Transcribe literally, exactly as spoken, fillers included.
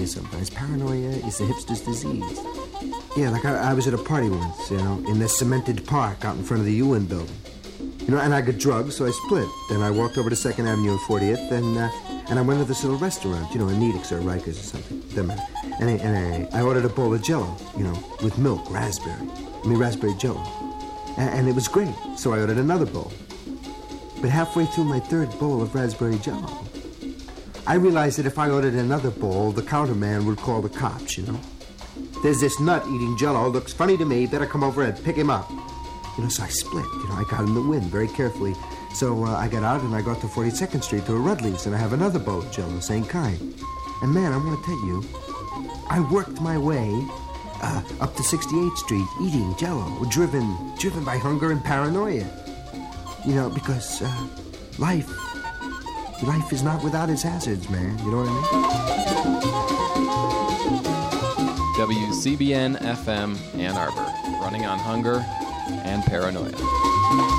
sometimes. Paranoia is the hipster's disease. Yeah, like I, I was at a party once, you know, in this cemented park out in front of the U N building. You know, and I got drugged, so I split. Then I walked over to second Avenue and fortieth, and uh, and I went to this little restaurant, you know, in Nedick's or Rikers or something. Doesn't matter. And, I, and I, I ordered a bowl of Jell-O, you know, with milk, raspberry. I mean, raspberry Jell-O. And, and it was great, so I ordered another bowl. But halfway through my third bowl of raspberry Jell-O, I realized that if I ordered another bowl, the counterman would call the cops, you know. There's this nut eating Jell-O, looks funny to me, better come over and pick him up. You know, so I split, you know, I got in the wind very carefully. So uh, I got out and I got to forty-second Street to a Rudley's, and I have another bowl of Jell-O, same kind. And man, I want to tell you, I worked my way uh, up to sixty-eighth Street eating Jell-O, driven, driven by hunger and paranoia. You know, because uh, life, life is not without its hazards, man. You know what I mean? W C B N F M Ann Arbor, running on hunger and paranoia.